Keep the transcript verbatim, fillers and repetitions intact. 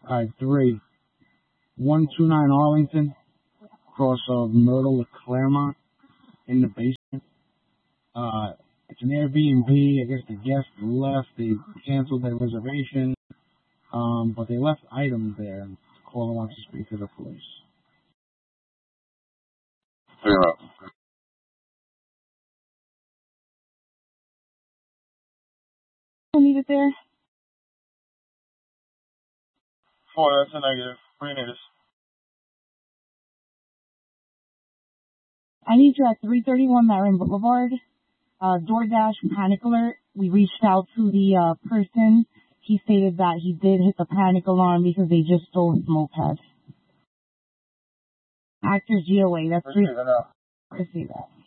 Alright, three. one two nine Arlington, cross of Myrtle with Claremont, in the basement. Uh, it's an Airbnb. I guess the guests left. They canceled their reservation, um, but they left items there. The caller wants to speak to the police. Clear up. I need it there. Four, that's a negative. What do you need us? I need you at three thirty-one Marion Boulevard. Uh, DoorDash panic alert. We reached out to the uh, person. He stated that he did hit the panic alarm because they just stole his moped. Actors G O A. That's three. Receive it now. Receive that.